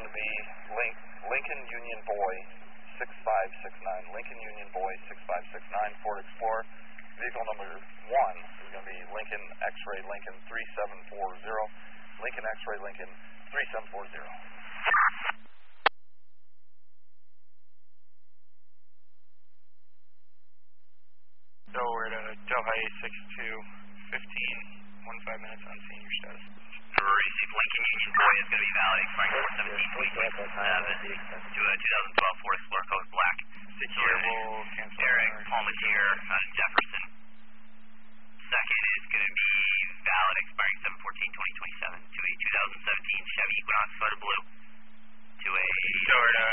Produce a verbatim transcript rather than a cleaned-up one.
going to be Link, Lincoln Union Boy six five six nine. Lincoln Union Boy six five six nine, Ford Explorer. Vehicle number one is going to be Lincoln X-Ray Lincoln three seven four zero. Lincoln X-Ray Lincoln three seven four zero. So we're at uh, Delhi six two fifteen, one five minutes on senior status. Received Lincoln Union Boy is going to be valid expiring seventeen twenty-seven to a two thousand twelve Ford Explorer Coast Black. Secure will cancel. Eric Palmatier out of Jefferson. Second is going to be valid expiring seven fourteen twenty twenty-seven to a two thousand seventeen Chevy Equinox Thunder Blue. To a... So we're at uh,